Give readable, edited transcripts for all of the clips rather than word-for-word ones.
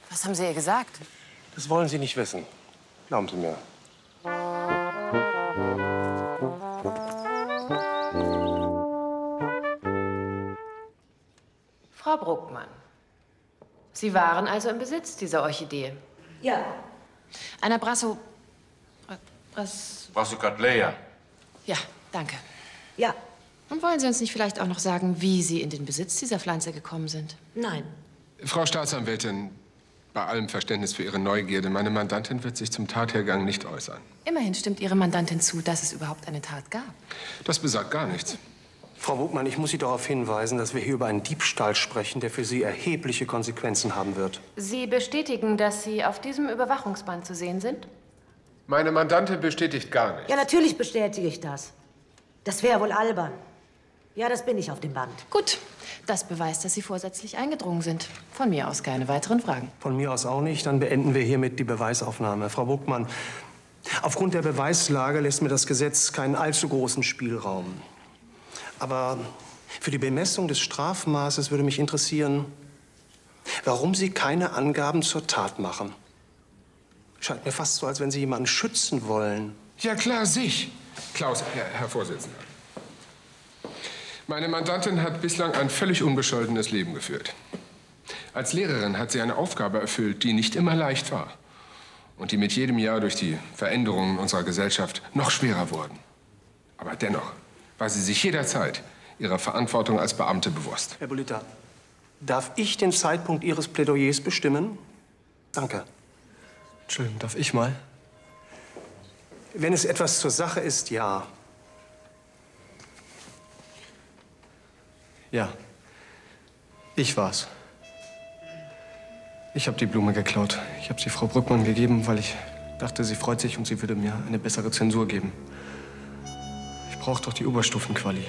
Was haben Sie ihr gesagt? Das wollen Sie nicht wissen. Glauben Sie mir. Frau Bruckmann, Sie waren also im Besitz dieser Orchidee? Ja. Einer Brassicatleia. Ja, danke. Ja. Und wollen Sie uns nicht vielleicht auch noch sagen, wie Sie in den Besitz dieser Pflanze gekommen sind? Nein. Frau Staatsanwältin, bei allem Verständnis für Ihre Neugierde, meine Mandantin wird sich zum Tathergang nicht äußern. Immerhin stimmt Ihre Mandantin zu, dass es überhaupt eine Tat gab. Das besagt gar nichts. Frau Bruckmann, ich muss Sie darauf hinweisen, dass wir hier über einen Diebstahl sprechen, der für Sie erhebliche Konsequenzen haben wird. Sie bestätigen, dass Sie auf diesem Überwachungsband zu sehen sind? Meine Mandantin bestätigt gar nichts. Ja, natürlich bestätige ich das. Das wäre wohl albern. Ja, das bin ich auf dem Band. Gut, das beweist, dass Sie vorsätzlich eingedrungen sind. Von mir aus keine weiteren Fragen. Von mir aus auch nicht. Dann beenden wir hiermit die Beweisaufnahme. Frau Bruckmann, aufgrund der Beweislage lässt mir das Gesetz keinen allzu großen Spielraum. Aber für die Bemessung des Strafmaßes würde mich interessieren, warum Sie keine Angaben zur Tat machen. Scheint mir fast so, als wenn Sie jemanden schützen wollen. Ja klar, sich. Klaus, Herr Vorsitzender. Meine Mandantin hat bislang ein völlig unbescholtenes Leben geführt. Als Lehrerin hat sie eine Aufgabe erfüllt, die nicht immer leicht war. Und die mit jedem Jahr durch die Veränderungen unserer Gesellschaft noch schwerer wurden. Aber dennoch war sie sich jederzeit ihrer Verantwortung als Beamte bewusst. Herr Bolita, darf ich den Zeitpunkt Ihres Plädoyers bestimmen? Danke. Entschuldigung, darf ich mal? Wenn es etwas zur Sache ist, ja. Ja. Ich war's. Ich habe die Blume geklaut. Ich habe sie Frau Brückmann gegeben, weil ich dachte, sie freut sich und sie würde mir eine bessere Zensur geben. Ich brauche doch die Oberstufenquali.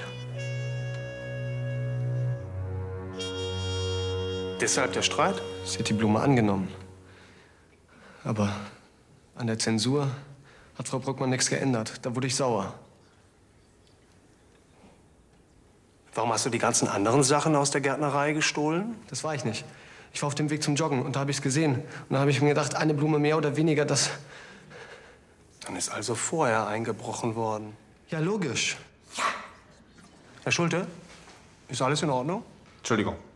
Deshalb der Streit? Sie hat die Blume angenommen. Aber an der Zensur hat Frau Brückmann nichts geändert. Da wurde ich sauer. Warum hast du die ganzen anderen Sachen aus der Gärtnerei gestohlen? Das war ich nicht. Ich war auf dem Weg zum Joggen und da habe ich es gesehen. Und da habe ich mir gedacht, eine Blume mehr oder weniger, das... Dann ist also vorher eingebrochen worden. Ja, logisch. Herr Schulte, ist alles in Ordnung? Entschuldigung.